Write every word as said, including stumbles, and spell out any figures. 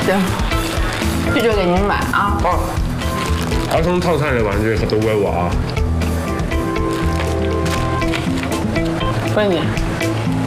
行，这就给您买啊。 啊，儿童套餐的玩具可都归我啊。 归你。